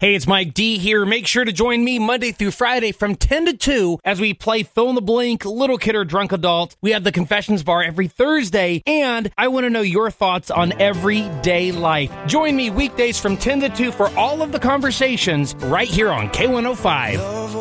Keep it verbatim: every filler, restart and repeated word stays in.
Hey, it's Mike D here. Make sure to join me Monday through Friday from ten to two as we play Fill in the Blank, Little Kid or Drunk Adult. We have the Confessions Bar every Thursday, and I want to know your thoughts on everyday life. Join me weekdays from ten to two for all of the conversations right here on K one oh five.